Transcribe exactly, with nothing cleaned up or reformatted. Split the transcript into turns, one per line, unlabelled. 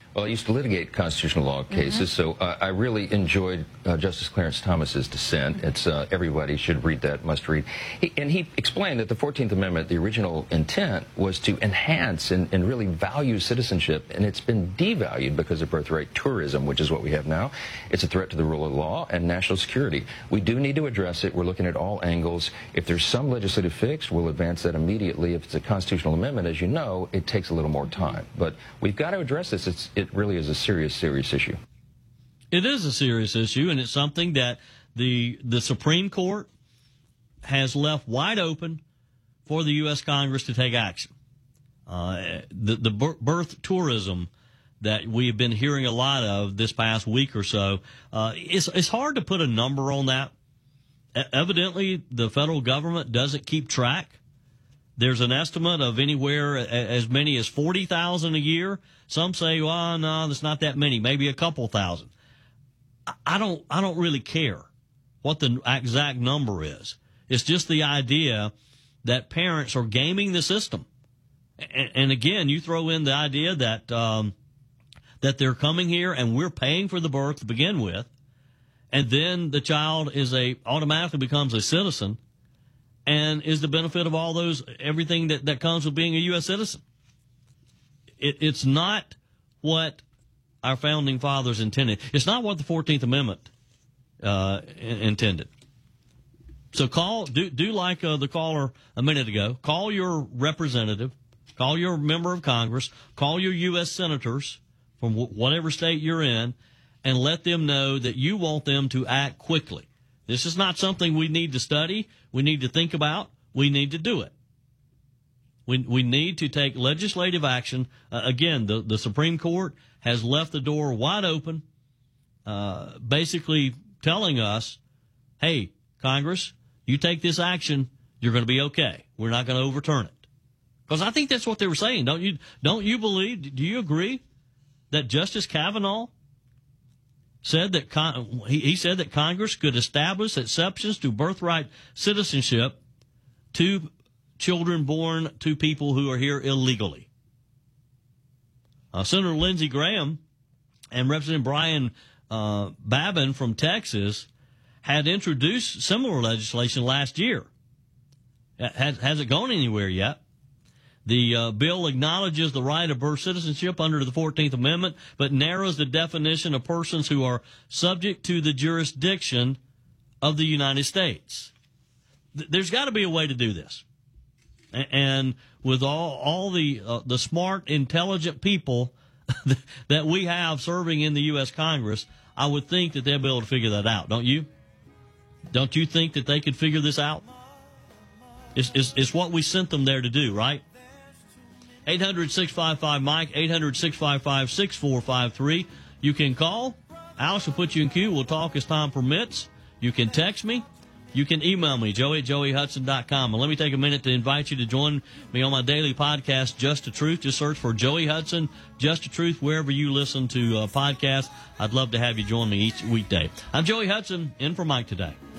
Well, I used to litigate constitutional law cases, mm-hmm. so uh, I really enjoyed uh, Justice Clarence Thomas's dissent. Mm-hmm. It's uh, everybody should read that, must read. He, and he explained that the fourteenth Amendment, the original intent, was to enhance and, and really value citizenship, and it's been devalued because of birthright tourism, which is what we have now. It's a threat to the rule of law and national security. We do need to address it. We're looking at all angles. If there's some legislative fix, we'll advance that immediately. If it's a constitutional amendment, as you know, it takes a little more time. But we've got to address this. It's, it really is a serious, serious issue.
It is a serious issue, and it's something that the the Supreme Court has left wide open for the U S Congress to take action. Uh, the, the birth tourism that we have been hearing a lot of this past week or so, uh, it's, it's hard to put a number on that. E- evidently, the federal government doesn't keep track. There's an estimate of anywhere as many as forty thousand a year. Some say, well, no, there's not that many, maybe a couple thousand. I don't, I don't really care what the exact number is. It's just the idea that parents are gaming the system. And, and again, you throw in the idea that, um, that they're coming here and we're paying for the birth to begin with. And then the child is a, automatically becomes a citizen and is the benefit of all those, everything that, that comes with being a U S citizen. It, it's not what our founding fathers intended. It's not what the fourteenth Amendment uh, in, intended. So call, do, do like uh, the caller a minute ago. Call your representative, call your member of Congress, call your U S senators from w- whatever state you're in, and let them know that you want them to act quickly. This is not something we need to study. We need to think about. We need to do it. We we need to take legislative action. Uh, again, the, the Supreme Court has left the door wide open, uh, basically telling us, hey, Congress, you take this action, you're going to be okay. We're not going to overturn it. Because I think that's what they were saying. Don't you, don't you believe, do you agree that Justice Kavanaugh said that con- he, he said that Congress could establish exceptions to birthright citizenship to children born to people who are here illegally? Uh, Senator Lindsey Graham and Representative Brian uh, Babin from Texas had introduced similar legislation last year. Has, has it gone anywhere yet? The uh, bill acknowledges the right of birth citizenship under the fourteenth Amendment, but narrows the definition of persons who are subject to the jurisdiction of the United States. Th- there's got to be a way to do this. A- and with all, all the, uh, the smart, intelligent people that we have serving in the U S Congress, I would think that they'll be able to figure that out, don't you? Don't you think that they could figure this out? It's, it's, it's what we sent them there to do, right? eight hundred, six five five, Mike, eight hundred, six five five, six four five three. You can call. Alex will put you in queue. We'll talk as time permits. You can text me. You can email me, joey at joey hudson dot com. And let me take a minute to invite you to join me on my daily podcast, Just the Truth. Just search for Joey Hudson, Just the Truth, wherever you listen to uh, podcasts. I'd love to have you join me each weekday. I'm Joey Hudson, in for Mike today.